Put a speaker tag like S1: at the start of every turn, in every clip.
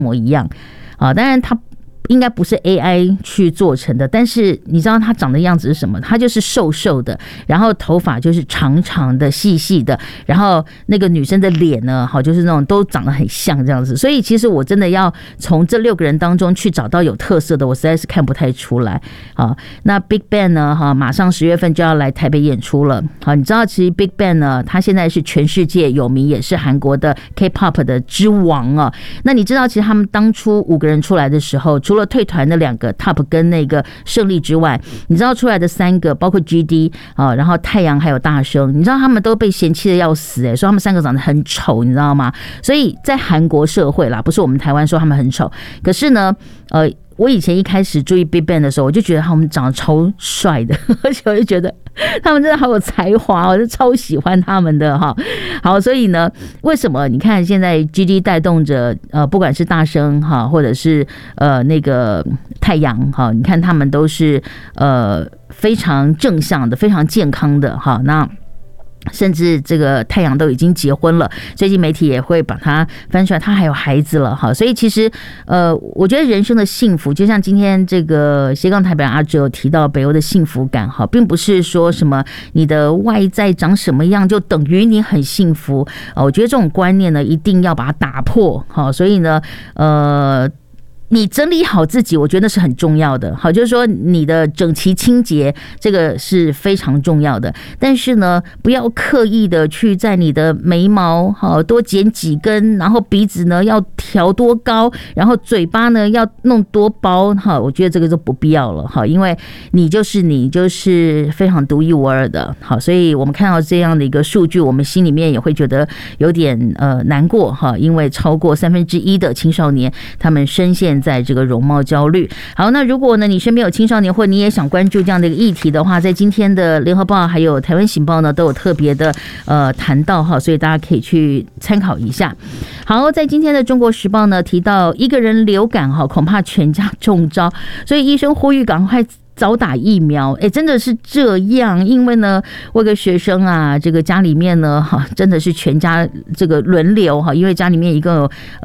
S1: 模一样啊。当然它应该不是 AI 去做成的，但是你知道他长的样子是什么？他就是瘦瘦的，然后头发就是长长的、细细的，然后那个女生的脸呢，好就是那种都长得很像这样子。所以其实我真的要从这6个人当中去找到有特色的，我实在是看不太出来。好，那 BigBang 呢？哈，马上10月份就要来台北演出了。好，你知道其实 BigBang 呢，他现在是全世界有名，也是韩国的 K-pop 的之王啊。那你知道其实他们当初5个人出来的时候，除了退团的2个 Top 跟那个胜利之外，你知道出来的3个，包括 GD 啊，然后太阳还有大声，你知道他们都被嫌弃的要死说他们3个长得很丑，你知道吗？所以在韩国社会啦，不是我们台湾说他们很丑，可是呢，我以前一开始注意 BigBang 的时候，我就觉得他们长得超帅的，而且我就觉得他们真的好有才华，我就超喜欢他们的哈。好，所以呢，为什么你看现在 GD 带动着不管是大声哈，或者是那个太阳哈，你看他们都是非常正向的、非常健康的哈。那甚至这个太阳都已经结婚了，最近媒体也会把它翻出来，他还有孩子了哈。所以其实我觉得人生的幸福，就像今天这个斜杠台北阿哲有提到北欧的幸福感哈，并不是说什么你的外在长什么样就等于你很幸福。我觉得这种观念呢，一定要把它打破哈。所以呢，你整理好自己，我觉得那是很重要的。好，就是说你的整齐清洁，这个是非常重要的。但是呢，不要刻意的去在你的眉毛好多剪几根，然后鼻子呢要调多高，然后嘴巴呢要弄多薄。好，我觉得这个都不必要了。好，因为你就是非常独一无二的。好，所以我们看到这样的一个数据，我们心里面也会觉得有点难过哈，因为超过1/3的青少年他们深陷在这个容貌焦虑。好，那如果呢你身边有青少年，或你也想关注这样的一个议题的话，在今天的联合报还有台湾醒报呢都有特别的谈到哈，所以大家可以去参考一下。好，在今天的中国时报呢提到一个人流感哈，恐怕全家中招，所以医生呼吁赶快早打疫苗。真的是这样，因为呢我有个学生啊，这个家里面呢真的是全家这个轮流因为家里面一共有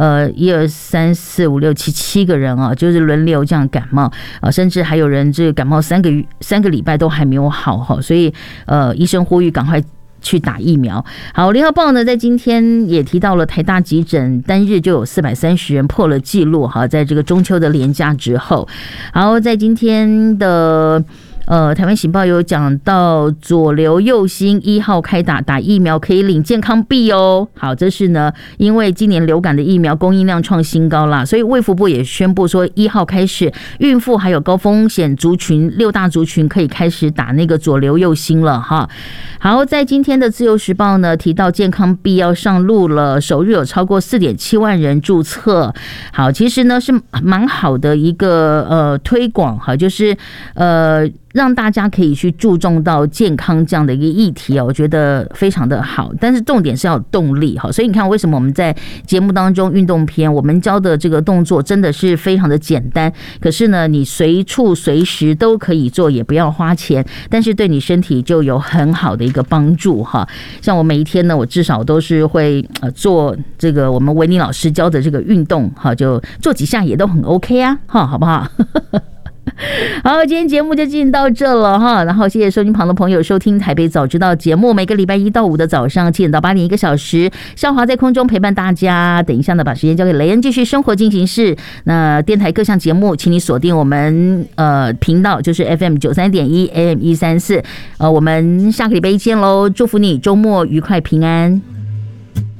S1: 1、2、3、4、5、6、7个人啊，就是轮流这样感冒甚至还有人这个感冒3个礼拜都还没有好所以医生呼吁赶快去打疫苗。好，联合报呢在今天也提到了台大急诊单日就有430人破了纪录哈，在这个中秋的连假之后。好，在今天的台湾醒报有讲到左流右星1号开打疫苗可以领健康币哦。好，这是呢因为今年流感的疫苗供应量创新高啦，所以卫福部也宣布说1号开始，孕妇还有高风险族群6大族群可以开始打那个左流右星了哈。好，在今天的自由时报呢提到健康币要上路了，首日有超过4.7万人注册。好，其实呢是蛮好的一个推广哈，就是让大家可以去注重到健康这样的一个议题我觉得非常的好。但是重点是要有动力所以你看为什么我们在节目当中运动篇我们教的这个动作真的是非常的简单，可是呢你随处随时都可以做，也不要花钱，但是对你身体就有很好的一个帮助像我每一天呢，我至少都是会做这个我们维尼老师教的这个运动就做几下也都很 OK 啊好不好？好，今天节目就进行到这了然后谢谢收音旁的朋友收听台北早知道节目，每个礼拜1到5的早上7点到8点1个小时，孝华在空中陪伴大家。等一下呢把时间交给雷恩继续生活进行式。那电台各项节目请你锁定我们频道，就是 FM93.1 AM134。我们下个礼拜一见喽，祝福你周末愉快平安。